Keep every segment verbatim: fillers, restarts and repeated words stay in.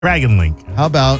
Dragon Link. How about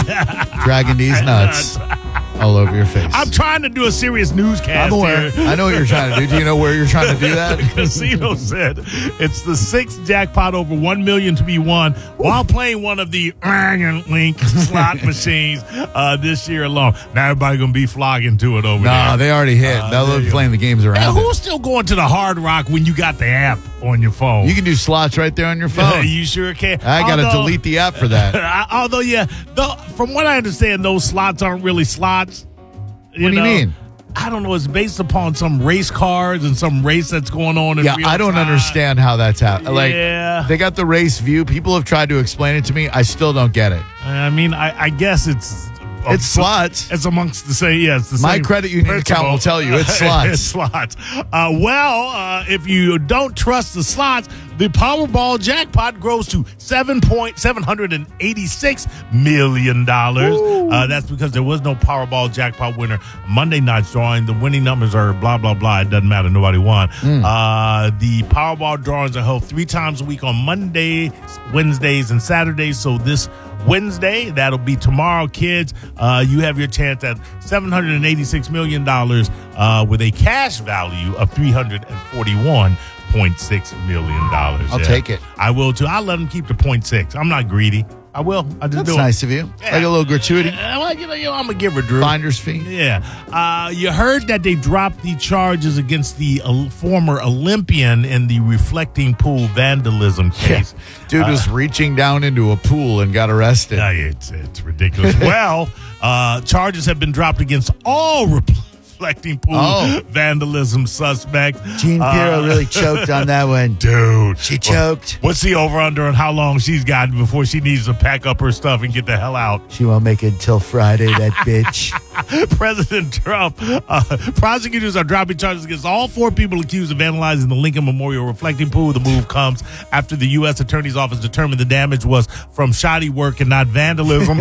dragging these nuts all over your face? I'm trying to do a serious newscast. I'm aware. Here. I know what you're trying to do. Do you know where you're trying to do that? Casino said it's the sixth jackpot over one million dollars to be won while playing one of the Dragon Link slot machines uh, this year alone. Now everybody's going to be flogging to it over nah, there. Nah, they already hit. Uh, They'll be playing the games around hey, it. who's still going to the Hard Rock when you got the app on your phone? You can do slots right there on your phone. You sure can. I got to delete the app for that. Although, yeah, though, from what I understand, those slots aren't really slots. You what do know? you mean? I don't know. It's based upon some race cars and some race that's going on in yeah, real I don't time. understand how that's happening. Like, yeah. They got the race view. People have tried to explain it to me. I still don't get it. I mean, I, I guess it's... It's slots. It's amongst the same, yeah, it's the My same credit union principle. account will tell you it's slots. It's slots. Uh, well, uh, if you don't trust the slots, the Powerball jackpot grows to seven point seven eight six million dollars. Uh, that's because there was no Powerball jackpot winner Monday night's drawing. The winning numbers are blah, blah, blah. It doesn't matter. Nobody won. Mm. Uh, the Powerball drawings are held three times a week on Monday, Wednesdays, and Saturdays. So this Wednesday, that'll be tomorrow, kids. Uh, you have your chance at seven hundred eighty-six million dollars uh, with a cash value of three hundred forty-one point six million dollars. I'll yeah. take it. I will, too. I'll let them keep the point six. I'm not greedy. I will. I just That's do it. nice of you. Yeah. Like a little gratuity. Uh, well, you know, you know, I'm a giver, Drew. Finder's fee. Yeah. Uh, you heard that they dropped the charges against the uh, former Olympian in the reflecting pool vandalism case. Yeah. Dude uh, was reaching down into a pool and got arrested. Uh, it's, it's ridiculous. Well, uh, charges have been dropped against all reflecting pool oh. vandalism suspects. Jean Pirro uh, really choked on that one. Dude. She choked. What's the over-under on how long she's got before she needs to pack up her stuff and get the hell out? She won't make it until Friday, that bitch. President Trump, uh, prosecutors are dropping charges against all four people accused of vandalizing the Lincoln Memorial reflecting pool. The move comes after the U S Attorney's Office determined the damage was from shoddy work and not vandalism.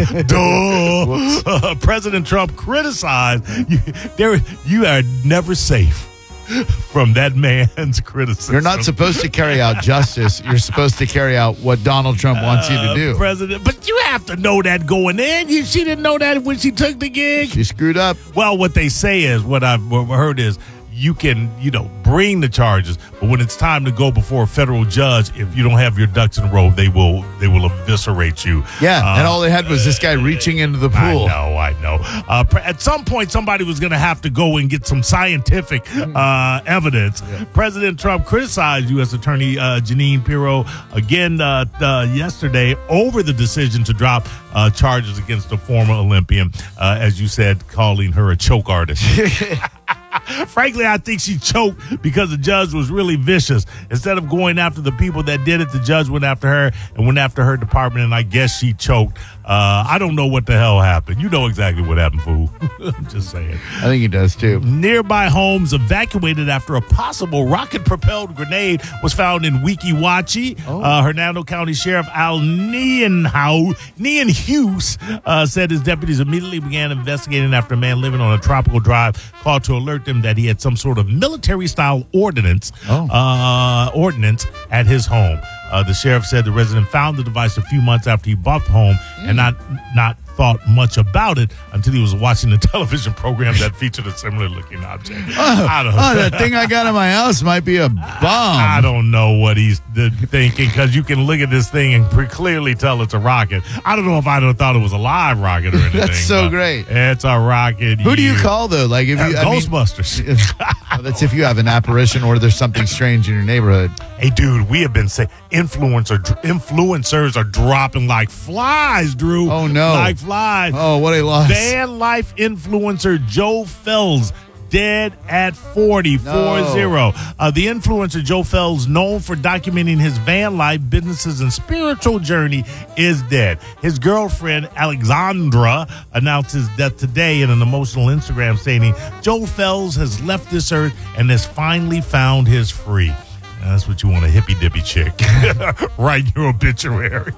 Duh. Uh, President Trump criticized, you, there, you are never safe from that man's criticism. You're not supposed to carry out justice. You're supposed to carry out what Donald Trump wants you to do. Uh, President, but you have to know that going in. You, she didn't know that when she took the gig. She screwed up. Well, what they say is, what I've heard is, you can, you know, bring the charges, but when it's time to go before a federal judge, if you don't have your ducks in a row, they will they will eviscerate you. Yeah, uh, and all they had was this guy reaching into the pool. I know, I know. Uh, at some point, somebody was going to have to go and get some scientific uh, evidence. Yeah. President Trump criticized U S Attorney uh, Jeanine Pirro again uh, uh, yesterday over the decision to drop uh, charges against the former Olympian, uh, as you said, calling her a choke artist. Frankly, I think she choked because the judge was really vicious. Instead of going after the people that did it, the judge went after her and went after her department, and I guess she choked. Uh, I don't know what the hell happened. You know exactly what happened, fool. I'm just saying. I think he does, too. Nearby homes evacuated after a possible rocket-propelled grenade was found in Weeki Wachee. Oh. Uh, Hernando County Sheriff Al Nienhuis uh, said his deputies immediately began investigating after a man living on a tropical drive called to alert them that he had some sort of military-style ordinance, oh. uh, ordinance at his home. Uh, the sheriff said the resident found the device a few months after he bought the home mm. and not not thought much about it until he was watching a television program that featured a similar-looking object. Oh, I don't oh that thing I got in my house might be a bomb. I don't know what he's thinking, because you can look at this thing and pretty clearly tell it's a rocket. I don't know if I'd have thought it was a live rocket or anything. That's so great. It's a rocket. Who do you call, though? Like if you uh, Ghostbusters. I mean, well, that's if you have an apparition or there's something strange in your neighborhood. Hey, dude, we have been saying influencer, influencers are dropping like flies, Drew. Oh, no. Like flies. Oh, what a loss. Van life influencer Joe Fells dead at forty, no. four zero. Uh, the influencer Joe Fells, known for documenting his van life, businesses, and spiritual journey, is dead. His girlfriend, Alexandra, announced his death today in an emotional Instagram stating, Joe Fells has left this earth and has finally found his free. That's what you want, a hippy-dippy chick. Write your obituary.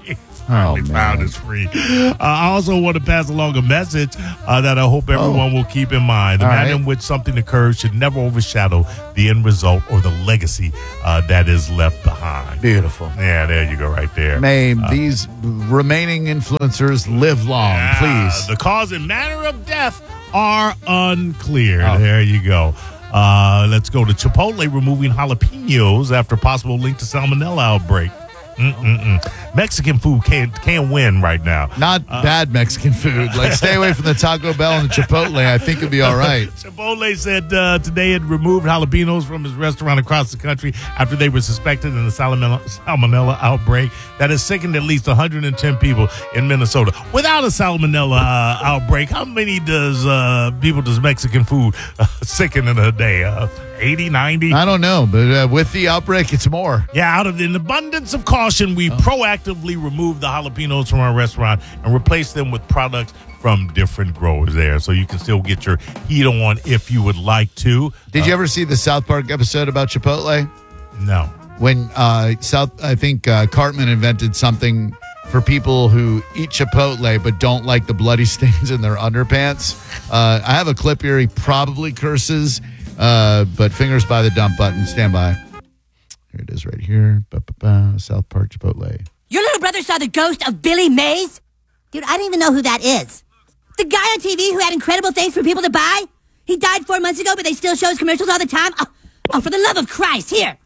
finally man. found is free. Uh, I also want to pass along a message uh, that I hope everyone oh. will keep in mind. The All manner right. in which something occurs should never overshadow the end result or the legacy uh, that is left behind. Beautiful. Yeah, there you go, right there. May uh, these remaining influencers live long, yeah, please. The cause and manner of death are unclear. Oh. There you go. Uh, let's go to Chipotle removing jalapenos after possible link to salmonella outbreak. Mm-mm-mm. Mexican food can't can't win right now. Not uh, bad Mexican food. Like, stay away from the Taco Bell and the Chipotle. I think it'll be all right. Chipotle said uh, today it removed jalapenos from his restaurant across the country after they were suspected in the salmonella, salmonella outbreak that has sickened at least one hundred ten people in Minnesota. Without a salmonella uh, outbreak, how many does uh, people does Mexican food uh, sicken in a day? Uh, eighty, ninety? I don't know, but uh, with the outbreak, it's more. Yeah, out of an abundance of caution, we oh. proactively removed the jalapenos from our restaurant and replaced them with products from different growers there. So you can still get your heat on if you would like to. Did uh, you ever see the South Park episode about Chipotle? No. When uh, South, I think uh, Cartman invented something for people who eat Chipotle but don't like the bloody stains in their underpants. Uh, I have a clip here. He probably curses. Uh, but fingers by the dump button. Stand by. Here it is right here. Ba-ba-ba. South Park Chipotle. Your little brother saw the ghost of Billy Mays? Dude, I don't even know who that is. The guy on T V who had incredible things for people to buy? He died four months ago, but they still show his commercials all the time? Oh, oh for the love of Christ, here.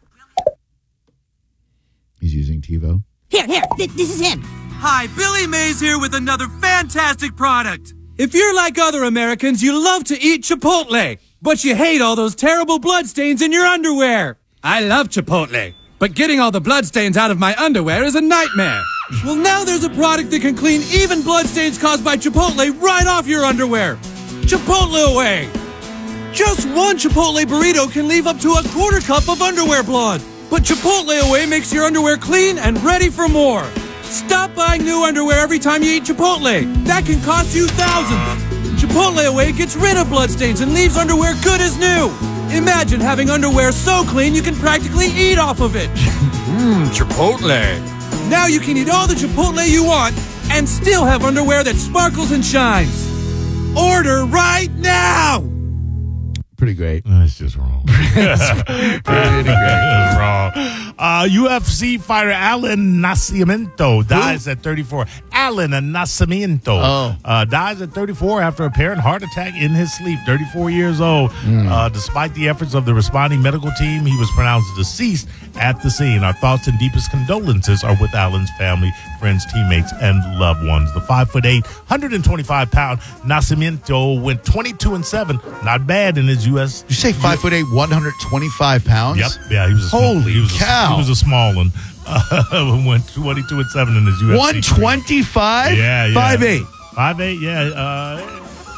He's using TiVo. Here, here, th- this is him. Hi, Billy Mays here with another fantastic product. If you're like other Americans, you love to eat Chipotle, but you hate all those terrible bloodstains in your underwear. I love Chipotle, but getting all the bloodstains out of my underwear is a nightmare. Well, now there's a product that can clean even bloodstains caused by Chipotle right off your underwear. Chipotle Away. Just one Chipotle burrito can leave up to a quarter cup of underwear blood. But Chipotle Away makes your underwear clean and ready for more. Stop buying new underwear every time you eat Chipotle. That can cost you thousands. Chipotle Away gets rid of bloodstains and leaves underwear good as new. Imagine having underwear so clean you can practically eat off of it. Mmm, Chipotle. Now you can eat all the Chipotle you want and still have underwear that sparkles and shines. Order right now! Pretty great. That's just wrong. Pretty great. That's wrong. Uh, U F C fighter Alan Nascimento dies Who? at thirty-four. Alan Nascimento oh. uh, dies at thirty-four after apparent heart attack in his sleep. thirty-four years old. Mm. Uh, despite the efforts of the responding medical team, he was pronounced deceased at the scene. Our thoughts and deepest condolences are with Alan's family, friends, teammates, and loved ones. The five foot eight, one hundred twenty-five pound Nascimento went twenty-two and seven. Not bad in his U S. Did you say five foot eight, one hundred twenty-five pounds? Yep. Yeah, he was a small, Holy he was cow. A, he was a small one. Uh, went twenty-two and seven in his U F C. one twenty-five? Yeah, yeah. five eight. five eight, yeah. Uh,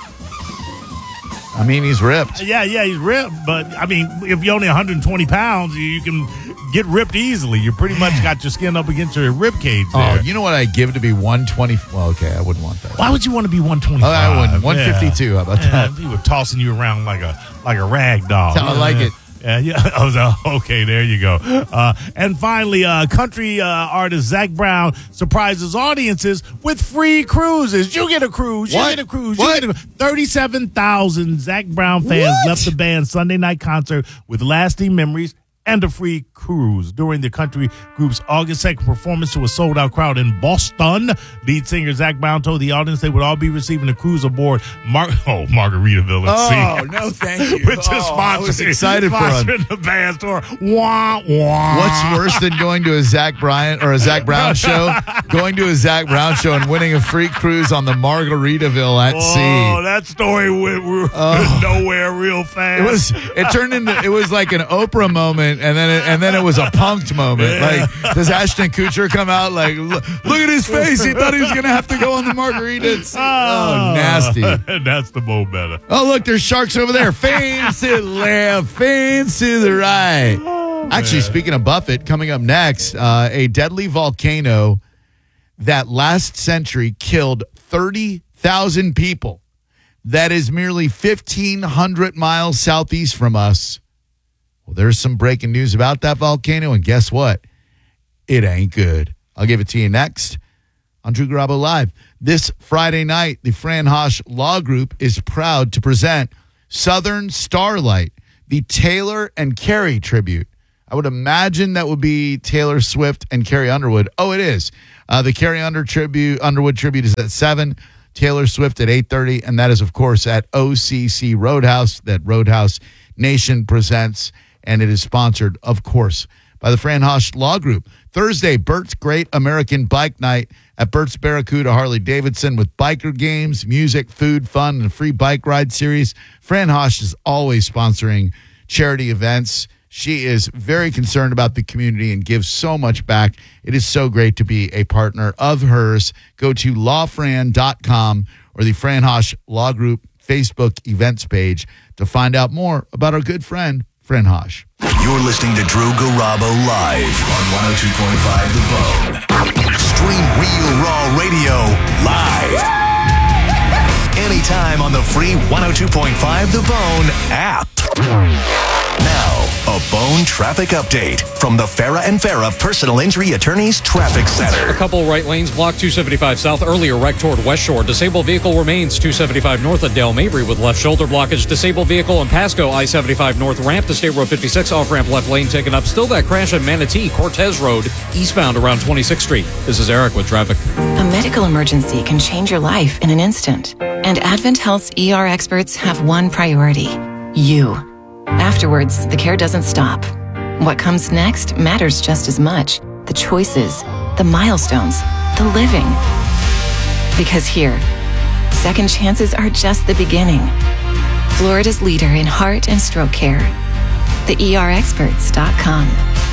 I mean, he's ripped. Yeah, yeah, he's ripped. But, I mean, if you're only one hundred twenty pounds, you can get ripped easily. You pretty much got your skin up against your rib cage there. Oh, you know what I'd give to be one twenty? Well, okay, I wouldn't want that. Why would you want to be one twenty-five? Oh, I wouldn't. one fifty-two, yeah. How about yeah, that? He was tossing you around like a like a rag doll. That's how I like it. Yeah, yeah. I was, uh, okay, there you go. Uh, and finally, uh, country uh, artist Zach Brown surprises audiences with free cruises. You get a cruise. You What? get a cruise. What? You get a thirty-seven thousand Zach Brown fans What? left the band's Sunday night concert with lasting memories and a free cruise. During the country group's August second performance to a sold-out crowd in Boston, lead singer Zach Brown told the audience they would all be receiving a cruise aboard Mar- oh, Margaritaville. Let's Oh, see. no, thank you. Which is Oh, I was sponsoring, excited for him. sponsoring the band's tour. Wah, wah. What's worse than going to a Zach Bryan or a Zach Brown show? Going to a Zach Brown show and winning a free cruise on the Margaritaville at Oh, sea. that story went re- Oh. nowhere real fast. It was. It turned into. It was like an Oprah moment, and then it, and then it was a punked moment. Like, does Ashton Kutcher come out like, look, look at his face? He thought he was gonna have to go on the margaritas. Oh, nasty. That's the mo better. Oh, look, there's sharks over there. Fins to the left, fins to the right. Oh, Actually, speaking of Buffett, coming up next, uh, a deadly volcano that last century killed thirty thousand people. That is merely fifteen hundred miles southeast from us. Well, there's some breaking news about that volcano, and guess what? It ain't good. I'll give it to you next on Drew Garabo Live. This Friday night, the Fran Hosch Law Group is proud to present Southern Starlight, the Taylor and Carrie tribute. I would imagine that would be Taylor Swift and Carrie Underwood. Oh, it is. Uh, the Carrie Under tribute, Underwood tribute is at seven, Taylor Swift at eight thirty, and that is, of course, at O C C Roadhouse, that Roadhouse Nation presents, and it is sponsored, of course, by the Fran Hosch Law Group. Thursday, Bert's Great American Bike Night at Bert's Barracuda Harley-Davidson with biker games, music, food, fun, and a free bike ride series. Fran Hosch is always sponsoring charity events. She is very concerned about the community and gives so much back. It is so great to be a partner of hers. Go to law fran dot com or the Fran Hosch Law Group Facebook events page to find out more about our good friend, Fran Hosch. You're listening to Drew Garabo Live on one oh two point five The Bone. Stream Real Raw Radio live. Anytime on the free one oh two point five The Bone app. Now, a Bone traffic update from the Farah and Farah Personal Injury Attorneys Traffic Center. A couple right lanes blocked two seventy-five south. Earlier wreck toward West Shore. Disabled vehicle remains two seventy-five north of Dale Mabry with left shoulder blockage. Disabled vehicle in Pasco, I seventy-five north ramp to State Road fifty-six. Off-ramp left lane taken up. Still that crash at Manatee, Cortez Road, eastbound around twenty-sixth Street. This is Eric with traffic. A medical emergency can change your life in an instant. And Advent Health's E R experts have one priority: you. Afterwards, the care doesn't stop. What comes next matters just as much. The choices, the milestones, the living. Because here, second chances are just the beginning. Florida's leader in heart and stroke care. the E R experts dot com.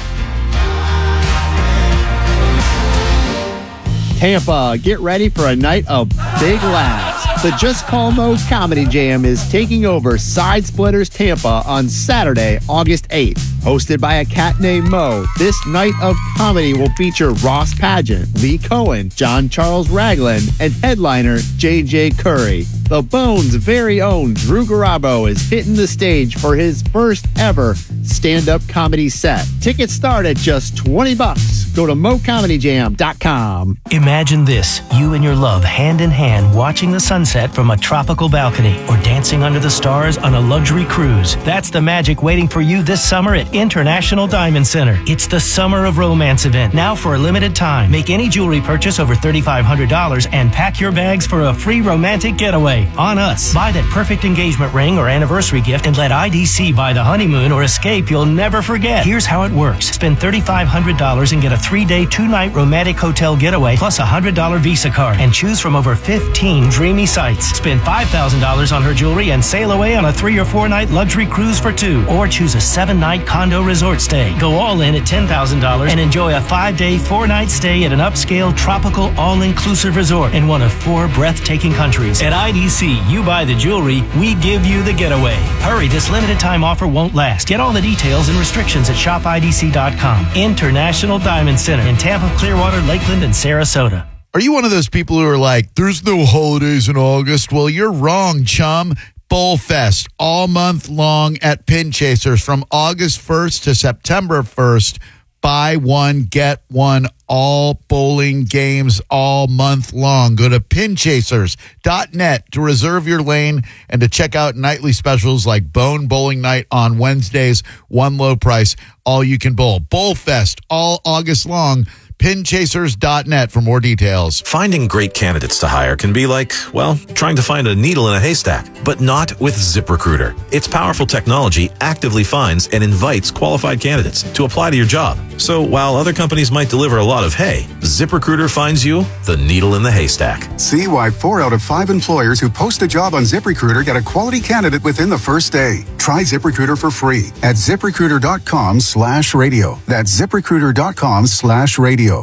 Tampa, get ready for a night of big laughs. The Just Call Mo Comedy Jam is taking over Side Splitters Tampa on Saturday, August eighth. Hosted by a cat named Mo, this night of comedy will feature Ross Pageant, Lee Cohen, John Charles Ragland, and headliner J J Curry. The Bone's very own Drew Garabo is hitting the stage for his first ever stand-up comedy set. Tickets start at just twenty bucks. Go to mo comedy jam dot com. Imagine this, you and your love hand in hand watching the sunset from a tropical balcony or dancing under the stars on a luxury cruise. That's the magic waiting for you this summer at International Diamond Center. It's the Summer of Romance event, now for a limited time. Make any jewelry purchase over thirty-five hundred dollars and pack your bags for a free romantic getaway on us. Buy that perfect engagement ring or anniversary gift and let I D C buy the honeymoon or escape you'll never forget. Here's how it works. Spend thirty-five hundred dollars and get a three-day, two-night romantic hotel getaway plus a one hundred dollars Visa card and choose from over fifteen dreamy sites. Spend five thousand dollars on her jewelry and sail away on a three or four-night luxury cruise for two. Or choose a seven-night condo resort stay. Go all in at ten thousand dollars and enjoy a five-day, four-night stay at an upscale, tropical, all-inclusive resort in one of four breathtaking countries. At I D C, you buy the jewelry, we give you the getaway. Hurry, this limited time offer won't last. Get all the details and restrictions at shop I D C dot com. International Diamond Center in Tampa, Clearwater, Lakeland, and Sarasota. Are you one of those people who are like, there's no holidays in August? Well, you're wrong, chum. Bowl Fest all month long at Pin Chasers from August first to September first. Buy one, get one, all bowling games all month long. Go to pin chasers dot net to reserve your lane and to check out nightly specials like Bone Bowling Night on Wednesdays, one low price, all you can bowl. Bowl Fest all August long. pin chasers dot net for more details. Finding great candidates to hire can be like, well, trying to find a needle in a haystack, but not with ZipRecruiter. Its powerful technology actively finds and invites qualified candidates to apply to your job. So while other companies might deliver a lot of hay, ZipRecruiter finds you the needle in the haystack. See why four out of five employers who post a job on ZipRecruiter get a quality candidate within the first day. Try ZipRecruiter for free at ziprecruiter dot com slash radio. That's ziprecruiter dot com slash radio.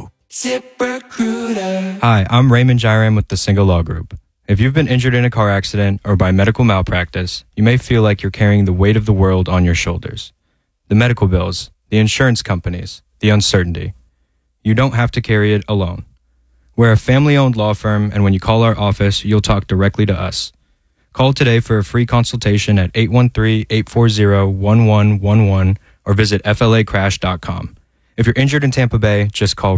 ZipRecruiter. Hi, I'm Raymond Jairam with the Single Law Group. If you've been injured in a car accident or by medical malpractice, you may feel like you're carrying the weight of the world on your shoulders. The medical bills, the insurance companies, the uncertainty. You don't have to carry it alone. We're a family-owned law firm, and when you call our office, you'll talk directly to us. Call today for a free consultation at eight one three, eight four zero, one one one one or visit F L A crash dot com. If you're injured in Tampa Bay, just call Ray.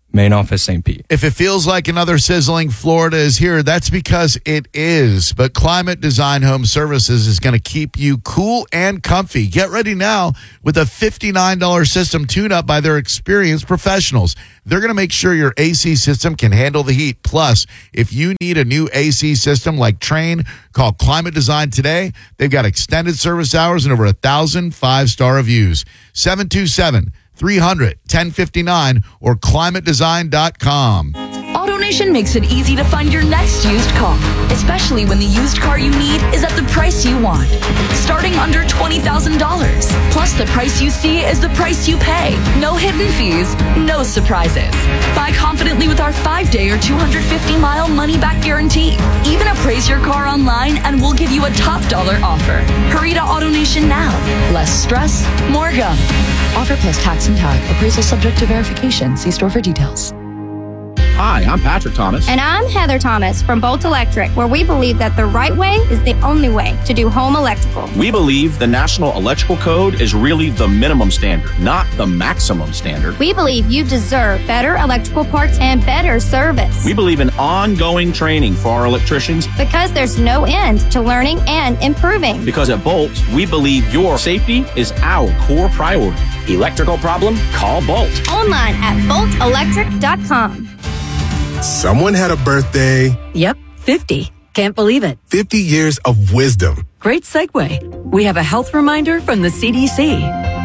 Main office, Saint Pete. If it feels like another sizzling Florida is here, that's because it is. But Climate Design Home Services is going to keep you cool and comfy. Get ready now with a fifty-nine dollars system tune-up by their experienced professionals. They're going to make sure your A C system can handle the heat. Plus, if you need a new A C system like Train, call Climate Design today. They've got extended service hours and over a thousand five-star reviews. seven two seven, three hundred, ten fifty-nine or climate design dot com. AutoNation makes it easy to find your next used car, especially when the used car you need is at the price you want. Starting under twenty thousand dollars. Plus, the price you see is the price you pay. No hidden fees, no surprises. Buy confidently with our five-day or two hundred fifty mile money-back guarantee. Even appraise your car online and we'll give you a top dollar offer. Hurry to AutoNation now. Less stress, more go. Offer plus tax and tag. Appraisal subject to verification. See store for details. Hi, I'm Patrick Thomas. And I'm Heather Thomas from Bolt Electric, where we believe that the right way is the only way to do home electrical. We believe the National Electrical Code is really the minimum standard, not the maximum standard. We believe you deserve better electrical parts and better service. We believe in ongoing training for our electricians. Because there's no end to learning and improving. Because at Bolt, we believe your safety is our core priority. Electrical problem? Call Bolt. Online at bolt electric dot com. Someone had a birthday. Yep, fifty. Can't believe it. fifty years of wisdom. Great segue. We have a health reminder from the C D C.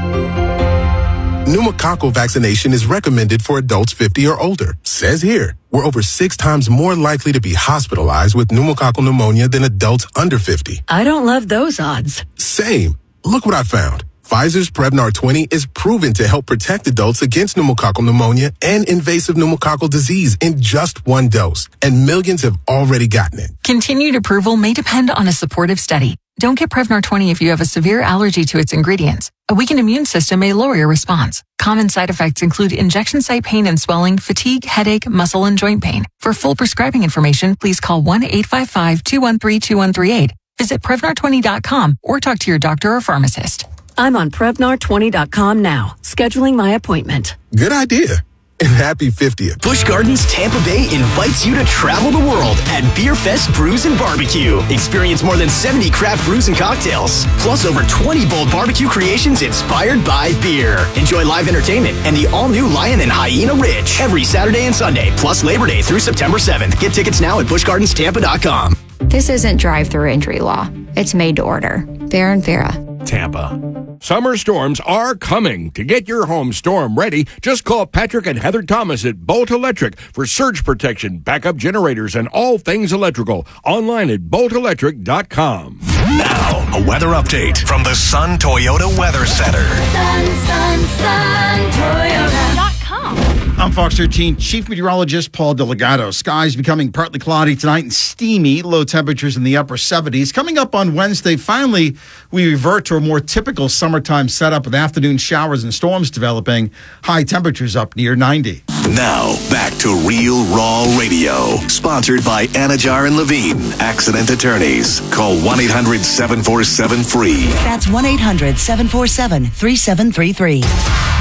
Pneumococcal vaccination is recommended for adults fifty or older. Says here, we're over six times more likely to be hospitalized with pneumococcal pneumonia than adults under fifty. I don't love those odds. Same. Look what I found. Pfizer's Prevnar twenty is proven to help protect adults against pneumococcal pneumonia and invasive pneumococcal disease in just one dose, and millions have already gotten it. Continued approval may depend on a supportive study. Don't get Prevnar twenty if you have a severe allergy to its ingredients. A weakened immune system may lower your response. Common side effects include injection site pain and swelling, fatigue, headache, muscle, and joint pain. For full prescribing information, please call one eight five five, two one three, two one three eight. Visit Prevnar twenty dot com or talk to your doctor or pharmacist. I'm on Prevnar twenty dot com now, scheduling my appointment. Good idea. And happy fiftieth. Busch Gardens Tampa Bay invites you to travel the world at Beer Fest Brews and Barbecue. Experience more than seventy craft brews and cocktails, plus over twenty bold barbecue creations inspired by beer. Enjoy live entertainment and the all-new Lion and Hyena Ridge every Saturday and Sunday, plus Labor Day through September seventh. Get tickets now at busch gardens tampa dot com. This isn't drive-through injury law. It's made to order. Vera and Vera. Tampa. Summer storms are coming. To get your home storm ready, just call Patrick and Heather Thomas at Bolt Electric for surge protection, backup generators, and all things electrical. Online at bolt electric dot com. Now, a weather update from the Sun Toyota Weather Center. Sun, sun, sun, Toyota dot com. I'm Fox thirteen Chief Meteorologist Paul DeLegato. Skies becoming partly cloudy tonight and steamy. Low temperatures in the upper seventies. Coming up on Wednesday, finally, we revert to a more typical summertime setup with afternoon showers and storms developing. High temperatures up near ninety. Now, back to Real Raw Radio. Sponsored by Anajar and Levine, Accident Attorneys. Call one eight hundred, seven four seven, F R E E. That's one eight hundred, seven four seven, three seven three three.